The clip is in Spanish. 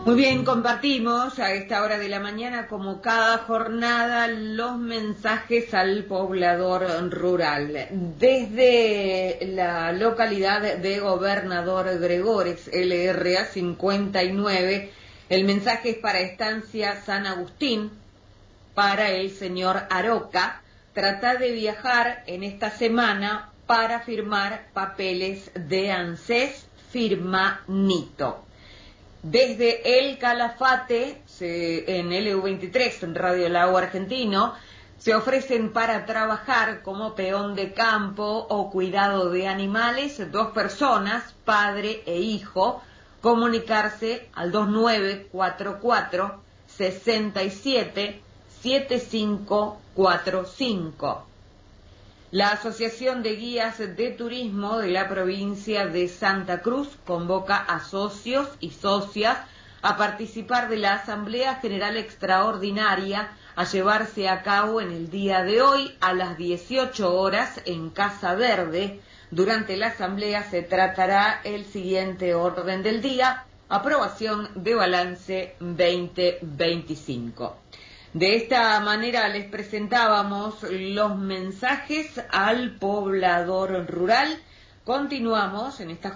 Muy bien, compartimos a esta hora de la mañana, como cada jornada, los mensajes al poblador rural. Desde la localidad de Gobernador Gregores, LRA 59, el mensaje es para Estancia San Agustín, para el señor Aroca. Trata de viajar en esta semana para firmar papeles de ANSES, firma Nito. Desde El Calafate, en LU23, en Radio Lago Argentino, se ofrecen para trabajar como peón de campo o cuidado de animales 2 personas, padre e hijo, comunicarse al 2944 67 7545. La Asociación de Guías de Turismo de la provincia de Santa Cruz convoca a socios y socias a participar de la Asamblea General Extraordinaria a llevarse a cabo en el día de hoy a las 18 horas en Casa Verde. Durante la asamblea se tratará el siguiente orden del día: aprobación de balance 2025. De esta manera les presentábamos los mensajes al poblador rural. Continuamos en esta